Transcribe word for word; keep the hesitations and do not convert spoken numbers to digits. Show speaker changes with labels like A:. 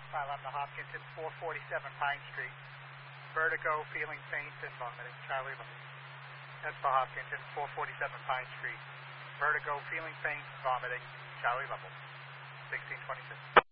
A: Pilot to Hopkinton, four forty-seven Pine Street. Vertigo, feeling faint and vomiting. Charlie level. That's for Hopkinton, four forty-seven Pine Street. Vertigo, feeling faint, vomiting. Charlie level. sixteen twenty-six.